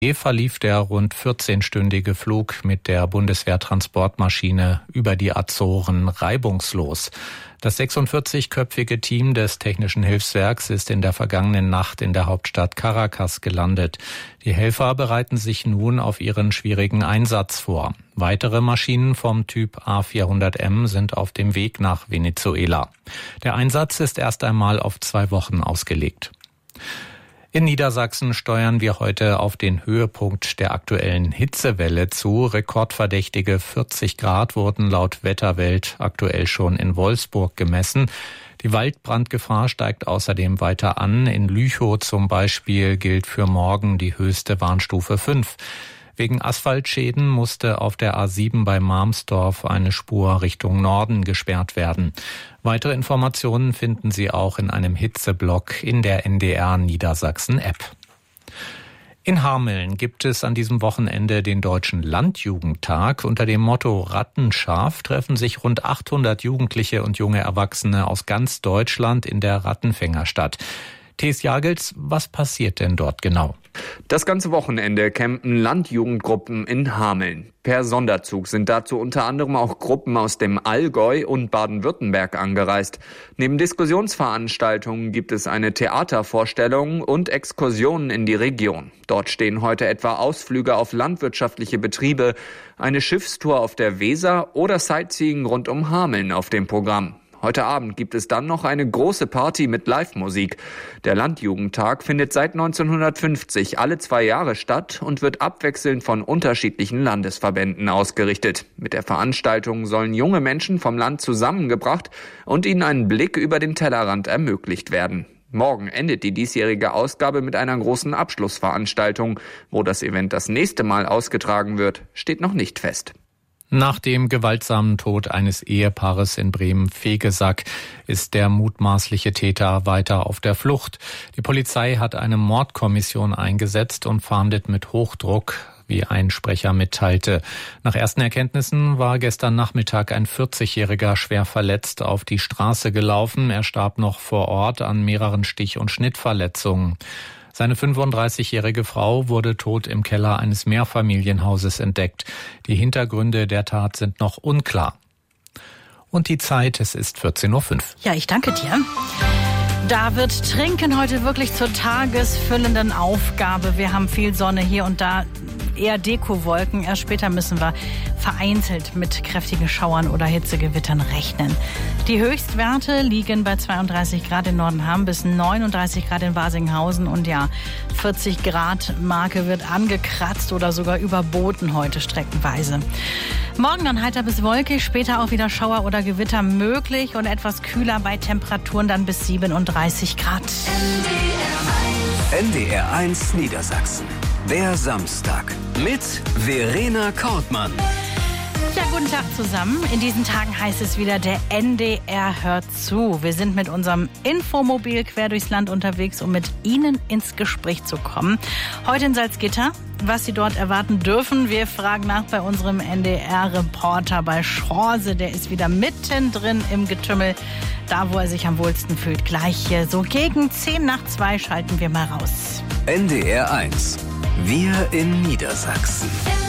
verlief der rund 14-stündige Flug mit der Bundeswehr-Transportmaschine über die Azoren reibungslos. Das 46-köpfige Team des Technischen Hilfswerks ist in der vergangenen Nacht in der Hauptstadt Caracas gelandet. Die Helfer bereiten sich nun auf ihren schwierigen Einsatz vor. Weitere Maschinen vom Typ A400M sind auf dem Weg nach Venezuela. Der Einsatz ist erst einmal auf 2 Wochen ausgelegt. In Niedersachsen steuern wir heute auf den Höhepunkt der aktuellen Hitzewelle zu. Rekordverdächtige 40 Grad wurden laut Wetterwelt aktuell schon in Wolfsburg gemessen. Die Waldbrandgefahr steigt außerdem weiter an. In Lüchow zum Beispiel gilt für morgen die höchste Warnstufe 5. Wegen Asphaltschäden musste auf der A7 bei Marmsdorf eine Spur Richtung Norden gesperrt werden. Weitere Informationen finden Sie auch in einem Hitzeblock in der NDR Niedersachsen App. In Hameln gibt es an diesem Wochenende den Deutschen Landjugendtag. Unter dem Motto Rattenscharf treffen sich rund 800 Jugendliche und junge Erwachsene aus ganz Deutschland in der Rattenfängerstadt. Thees Jagels, was passiert denn dort genau? Das ganze Wochenende campen Landjugendgruppen in Hameln. Per Sonderzug sind dazu unter anderem auch Gruppen aus dem Allgäu und Baden-Württemberg angereist. Neben Diskussionsveranstaltungen gibt es eine Theatervorstellung und Exkursionen in die Region. Dort stehen heute etwa Ausflüge auf landwirtschaftliche Betriebe, eine Schiffstour auf der Weser oder Sightseeing rund um Hameln auf dem Programm. Heute Abend gibt es dann noch eine große Party mit Live-Musik. Der Landjugendtag findet seit 1950 alle 2 Jahre statt und wird abwechselnd von unterschiedlichen Landesverbänden ausgerichtet. Mit der Veranstaltung sollen junge Menschen vom Land zusammengebracht und ihnen einen Blick über den Tellerrand ermöglicht werden. Morgen endet die diesjährige Ausgabe mit einer großen Abschlussveranstaltung. Wo das Event das nächste Mal ausgetragen wird, steht noch nicht fest. Nach dem gewaltsamen Tod eines Ehepaares in Bremen-Vegesack ist der mutmaßliche Täter weiter auf der Flucht. Die Polizei hat eine Mordkommission eingesetzt und fahndet mit Hochdruck, wie ein Sprecher mitteilte. Nach ersten Erkenntnissen war gestern Nachmittag ein 40-Jähriger schwer verletzt auf die Straße gelaufen. Er starb noch vor Ort an mehreren Stich- und Schnittverletzungen. Seine 35-jährige Frau wurde tot im Keller eines Mehrfamilienhauses entdeckt. Die Hintergründe der Tat sind noch unklar. Und die Zeit, es ist 14:05 Uhr. Ja, ich danke dir. Da wird Trinken heute wirklich zur tagesfüllenden Aufgabe. Wir haben viel Sonne hier und da, eher Dekowolken. Erst später müssen wir vereinzelt mit kräftigen Schauern oder Hitzegewittern rechnen. Die Höchstwerte liegen bei 32 Grad in Nordenham bis 39 Grad in Basinghausen und ja, 40 Grad Marke wird angekratzt oder sogar überboten heute streckenweise. Morgen dann heiter bis wolkig, später auch wieder Schauer oder Gewitter möglich und etwas kühler bei Temperaturen dann bis 37 Grad. NDR 1 Niedersachsen. Der Samstag mit Verena Kortmann. Ja, guten Tag zusammen. In diesen Tagen heißt es wieder, der NDR hört zu. Wir sind mit unserem Infomobil quer durchs Land unterwegs, um mit Ihnen ins Gespräch zu kommen. Heute in Salzgitter, was Sie dort erwarten dürfen. Wir fragen nach bei unserem NDR-Reporter bei Schorse. Der ist wieder mittendrin im Getümmel, da wo er sich am wohlsten fühlt. Gleich so gegen 1:10 schalten wir mal raus. NDR 1. Wir in Niedersachsen.